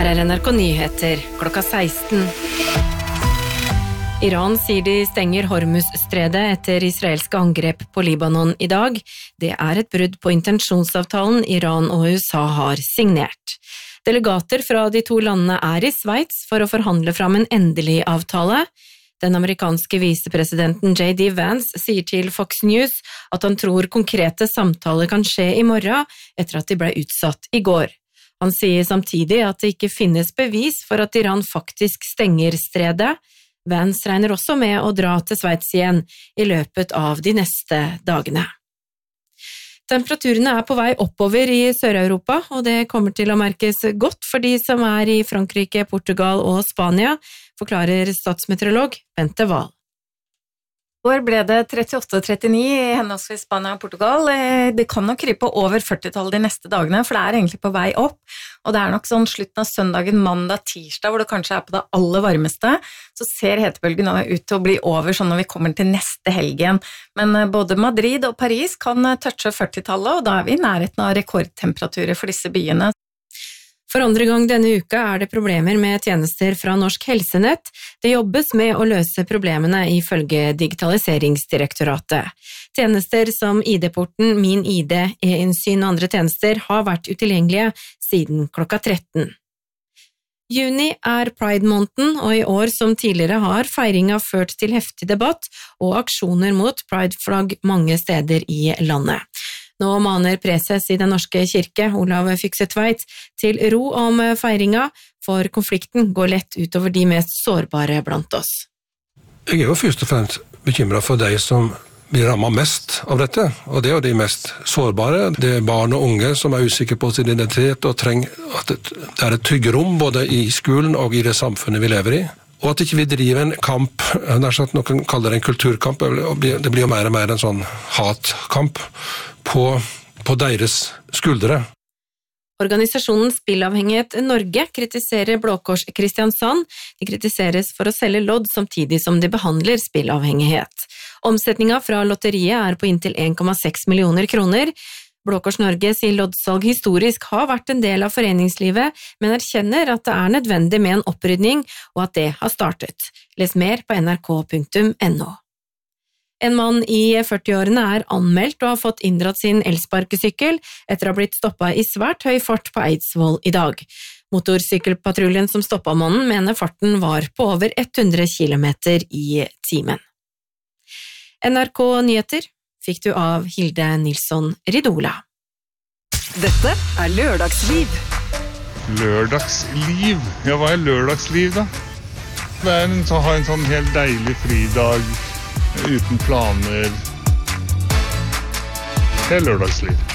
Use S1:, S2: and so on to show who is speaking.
S1: Her NRK Nyheter, klokka 16. Iran sier de stenger Hormuz-stredet etter israelske angrep på Libanon i dag. Det et brudd på intensjonsavtalen Iran og USA har signert. Delegater fra de to landene i Sveits for å forhandle fram en endelig avtale. Den amerikanske visepresidenten J.D. Vance sier til Fox News at han tror konkrete samtaler kan skje i morgen etter at de ble utsatt i går. Han sier samtidig at det ikke finnes bevis for at Iran faktisk stenger stredet. Vance regner også med å dra til Sveits igjen i løpet av de neste dagene. Temperaturene på vei oppover i Sør-Europa, og det kommer til å merkes godt for de som i Frankrike, Portugal og Spania, forklarer statsmeteorolog Bente Wahl.
S2: I år ble det 38-39 i henholdsvis Spania og Portugal. Det kan nok krype over 40-tallet de neste dagene, for det egentlig på vei opp. Og det nok sånn slutten av søndagen, mandag, tirsdag, hvor det kanskje på det aller varmeste, så ser hetebølgen ut til å bli over sånn når vi kommer til neste helg igjen. Men både Madrid og Paris kan touche 40-tallet, og da vi i nærheten av rekordtemperaturer for disse byene.
S1: For andre gang denne uka det problemer med tjenester fra Norsk Helsenett. Det jobbes med å løse problemene ifølge Digitaliseringsdirektoratet. Tjenester som ID-porten, Min ID, e-innsyn og andre tjenester har vært utilgjengelige siden klokka 13. Juni Pride-måneden, og i år som tidligere har feiringa ført til heftig debatt og aksjoner mot Pride-flagg mange steder i landet. Nå maner preses i Den norske kirke, Olav Fykse-Tveit, til ro om feiringa, for konflikten går lett utover de mest sårbare blant oss.
S3: Jeg jo først og fremst bekymret for de som blir rammet mest av dette, og det de mest sårbare. Det barn og unge som usikre på sin identitet og trenger at det et tryggerom både i skolen og i det samfunnet vi lever i. Og at ikke vi driver en kamp, noen kaller det en kulturkamp, det blir jo mer og mer en sånn hatkamp på deres skuldre.
S1: Organisasjonen Spillavhengighet Norge kritiserer Blå Kors Kristiansand. De kritiseres for å selge lodd samtidig som de behandler spillavhengighet. Omsetninga fra lotteriet på inntil 1,6 millioner kroner. Blå Kors Norge sier loddsalg historisk har vært en del av foreningslivet, men erkjenner at det nødvendig med en opprydning, og at det har startet. Les mer på nrk.no. En mann i 40-årene anmeldt og har fått inndratt sin elsparkesykkel etter å ha blitt stoppet i svært høy fart på Eidsvoll i dag. Motorsykkelpatruljen som stoppet mannen mener farten var på over 100 kilometer i timen. NRK Nyheter fikk du av Hilde Nilsson Ridola.
S4: Dette Lørdagsliv.
S5: Lørdagsliv? Ja, hva lørdagsliv da? Det å ha en sånn helt deilig fridag uten planer. Det lørdagsliv.